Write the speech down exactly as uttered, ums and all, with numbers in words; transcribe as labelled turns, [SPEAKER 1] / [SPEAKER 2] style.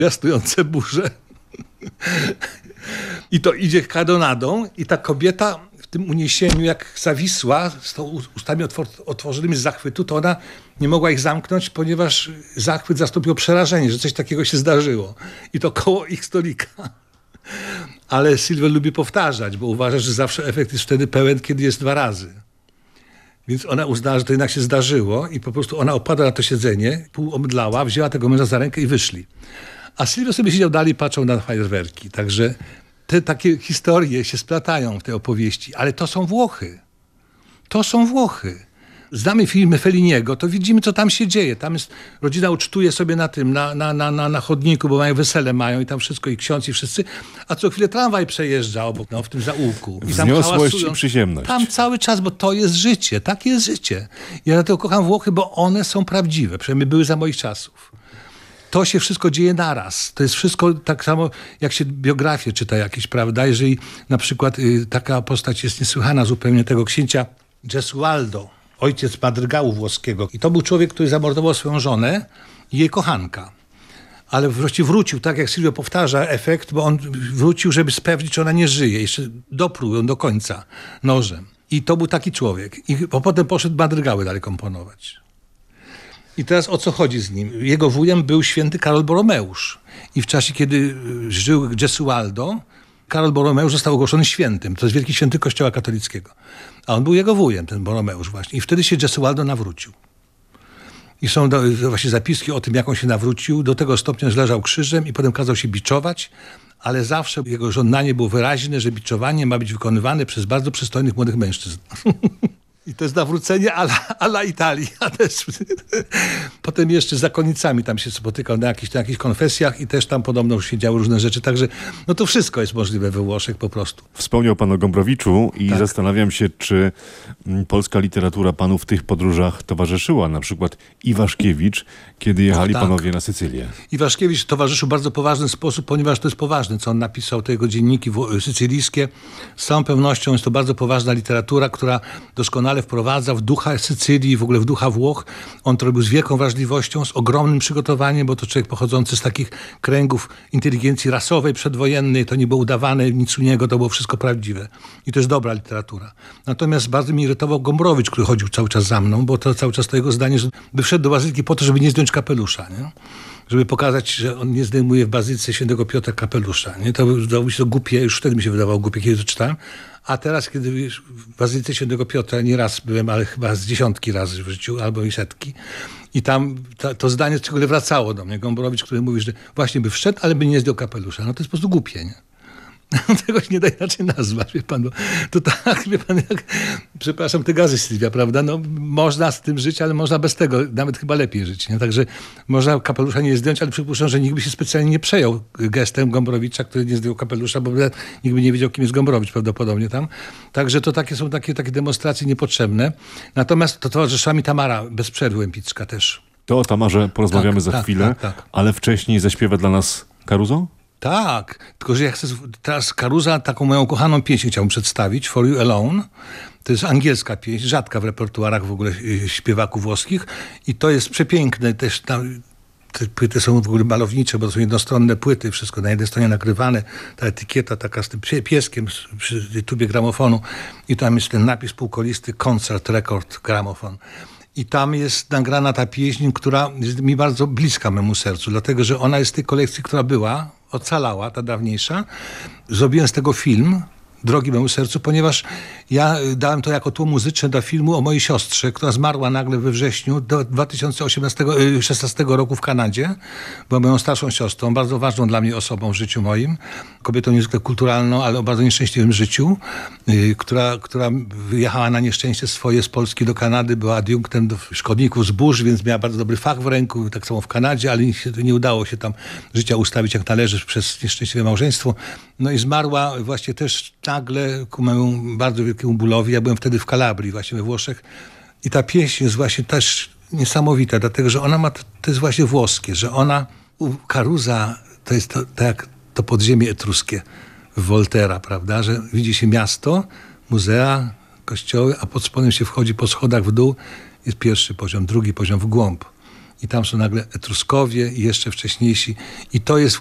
[SPEAKER 1] piastujące burze. I to idzie kanonadą i ta kobieta w tym uniesieniu, jak zawisła, z tą ustami otwor- otworzonymi z zachwytu, to ona nie mogła ich zamknąć, ponieważ zachwyt zastąpił przerażenie, że coś takiego się zdarzyło. I to koło ich stolika. Ale Silver lubi powtarzać, bo uważa, że zawsze efekt jest wtedy pełen, kiedy jest dwa razy. Więc ona uznała, że to jednak się zdarzyło i po prostu ona opadła na to siedzenie, półomdlała, wzięła tego męża za rękę i wyszli. A Silver sobie siedział dalej i patrzył na fajerwerki. Także te takie historie się splatają w tej opowieści, ale to są Włochy. To są Włochy. Znamy filmy Felliniego, to widzimy, co tam się dzieje. Tam jest, rodzina ucztuje sobie na tym, na, na, na, na, na chodniku, bo mają wesele mają i tam wszystko, i ksiądz, i wszyscy. A co chwilę tramwaj przejeżdża obok, no, w tym zaułku. I tam
[SPEAKER 2] wzniosłość i przyziemność.
[SPEAKER 1] Tam cały czas, bo to jest życie, takie jest życie. Ja dlatego kocham Włochy, bo one są prawdziwe, przynajmniej były za moich czasów. To się wszystko dzieje naraz. To jest wszystko tak samo, jak się biografię czyta jakieś, prawda? Jeżeli na przykład y, taka postać jest niesłychana zupełnie, tego księcia Gesualdo, ojciec madrygału włoskiego. I to był człowiek, który zamordował swoją żonę i jej kochanka. Ale wreszcie wrócił, tak jak Silvio powtarza efekt, bo on wrócił, żeby sprawdzić, czy ona nie żyje. Jeszcze dopruł ją do końca nożem. I to był taki człowiek. I potem poszedł madrygały dalej komponować. I teraz o co chodzi z nim? Jego wujem był święty Karol Borromeusz. I w czasie, kiedy żył Gesualdo, Karol Borromeusz został ogłoszony świętym. To jest wielki święty Kościoła katolickiego. A on był jego wujem, ten Borromeusz właśnie. I wtedy się Gesualdo nawrócił. I są do, właśnie zapiski o tym, jak on się nawrócił. Do tego stopnia, że leżał krzyżem i potem kazał się biczować. Ale zawsze jego żądanie było wyraźne, że biczowanie ma być wykonywane przez bardzo przystojnych młodych mężczyzn. I to jest nawrócenie ala, ala Italii. A też, potem jeszcze z zakonnicami tam się spotykał na jakichś, na jakichś konfesjach i też tam podobno już się działy różne rzeczy. Także no to wszystko jest możliwe we Włoszech po prostu.
[SPEAKER 2] Wspomniał pan o Gombrowiczu i
[SPEAKER 1] tak.
[SPEAKER 2] Zastanawiam się, czy polska literatura panu w tych podróżach towarzyszyła. Na przykład Iwaszkiewicz, kiedy jechali
[SPEAKER 1] Och, tak.
[SPEAKER 2] panowie na Sycylię.
[SPEAKER 1] Iwaszkiewicz towarzyszył w bardzo poważny sposób, ponieważ to jest poważne, co on napisał, te jego dzienniki sycylijskie. Z całą pewnością jest to bardzo poważna literatura, która doskonale wprowadza w ducha Sycylii, w ogóle w ducha Włoch. On to robił z wielką wrażliwością, z ogromnym przygotowaniem, bo to człowiek pochodzący z takich kręgów inteligencji rasowej, przedwojennej, to nie było udawane, nic u niego, to było wszystko prawdziwe. I to jest dobra literatura. Natomiast bardzo mnie irytował Gombrowicz, który chodził cały czas za mną, bo to cały czas to jego zdanie, że by wszedł do bazyliki po to, żeby nie zdjąć kapelusza, nie? Żeby pokazać, że on nie zdejmuje w bazylice świętego Piotra kapelusza. Nie? To wydawało mi się to głupie, już wtedy mi się wydawało głupie, kiedy to czytałem. A teraz, kiedy w bazylice świętego Piotra nie raz byłem, ale chyba z dziesiątki razy w życiu, albo i setki. I tam to, to zdanie ciągle wracało do mnie. Gombrowicz, który mówi, że właśnie by wszedł, ale by nie zdjął kapelusza. No to jest po prostu głupie, nie? Tego się nie da inaczej nazwać, wie pan, bo to tak, wie pan, jak, przepraszam, te gazy Sylwia, prawda, no można z tym żyć, ale można bez tego, nawet chyba lepiej żyć, nie? Także można kapelusza nie zdjąć, ale przypuszczam, że nikt by się specjalnie nie przejął gestem Gombrowicza, który nie zdjął kapelusza, bo nikt by nie wiedział, kim jest Gombrowicz prawdopodobnie tam. Także to takie są takie, takie demonstracje niepotrzebne. Natomiast to towarzyszyła mi Tamara bez przerwy Łępicka też.
[SPEAKER 2] To o Tamarze porozmawiamy
[SPEAKER 1] tak,
[SPEAKER 2] za
[SPEAKER 1] tak,
[SPEAKER 2] chwilę,
[SPEAKER 1] tak, tak.
[SPEAKER 2] ale wcześniej zaśpiewa dla nas Caruso?
[SPEAKER 1] Tak, tylko że ja chcę teraz Carusa, taką moją kochaną pieśń chciałbym przedstawić, For You Alone. To jest angielska pieśń, rzadka w repertuarach w ogóle śpiewaków włoskich i to jest przepiękne. Też tam, te płyty są w ogóle malownicze, bo to są jednostronne płyty, wszystko na jednej stronie nagrywane, ta etykieta taka z tym pieskiem przy tubie gramofonu i tam jest ten napis półkolisty Concert Record Gramophone. I tam jest nagrana ta pieśń, która jest mi bardzo bliska memu sercu, dlatego że ona jest z tej kolekcji, która była, ocalała, ta dawniejsza. Zrobiłem z tego film, drogi memu sercu, ponieważ ja dałem to jako tło muzyczne do filmu o mojej siostrze, która zmarła nagle we wrześniu do dwa tysiące szesnastego roku w Kanadzie. Była moją starszą siostrą, bardzo ważną dla mnie osobą w życiu moim. Kobietą niezwykle kulturalną, ale o bardzo nieszczęśliwym życiu, yy, która, która wyjechała na nieszczęście swoje z Polski do Kanady, była adiunktem do szkodników zbóż, więc miała bardzo dobry fach w ręku, tak samo w Kanadzie, ale się, nie udało się tam życia ustawić jak należy przez nieszczęśliwe małżeństwo. No i zmarła właśnie też nagle ku memu bardzo wielkiemu bólowi. Ja byłem wtedy w Kalabrii, właśnie we Włoszech. I ta pieśń jest właśnie też niesamowita, dlatego że ona ma, to, to jest właśnie włoskie, że ona, u Carusa, to jest to, to jak to podziemie etruskie w Voltaire'a, prawda, że widzi się miasto, muzea, kościoły, a pod spodem się wchodzi po schodach w dół, jest pierwszy poziom, drugi poziom w głąb. i tam są nagle Etruskowie i jeszcze wcześniejsi. I to jest